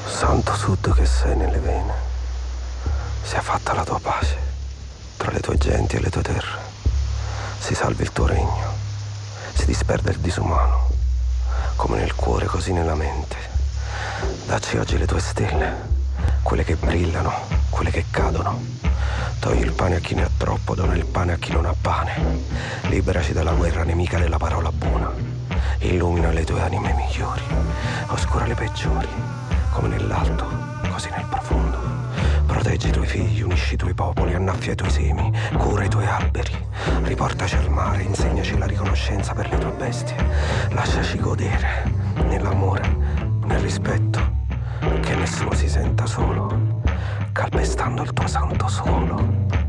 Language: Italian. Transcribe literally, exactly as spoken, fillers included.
Santo Sud che sei nelle vene, sia fatta la tua pace tra le tue genti e le tue terre. Si salvi il tuo regno, si disperda il disumano, come nel cuore così nella mente. Dacci oggi le tue stelle, quelle che brillano, quelle che cadono. Togli il pane a chi ne ha troppo, dona il pane a chi non ha pane. Liberaci dalla guerra nemica della parola buona. Illumina le tue anime migliori, oscura le peggiori, come nell'alto, così nel profondo. Proteggi i tuoi figli, unisci i tuoi popoli, annaffia i tuoi semi, cura i tuoi alberi. Riportaci al mare, insegnaci la riconoscenza per le tue bestie. Lasciaci godere nell'amore, nel rispetto, che nessuno si senta solo, calpestando il tuo santo solo.